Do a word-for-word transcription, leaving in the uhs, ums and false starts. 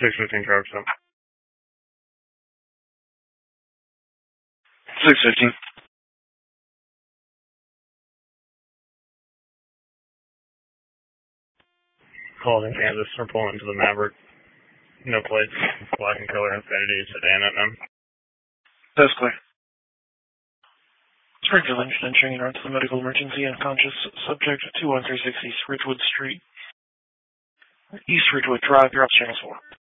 six fifteen trucks up. six fifteen. Called in Kansas. We're pulling into the Maverick. No plates. Black and color Infiniti sedan at them. That's clear. Springfield Engine entering in to the medical emergency. Unconscious subject two one three six East Ridgewood Street. East Ridgewood Drive. You're up, channel four.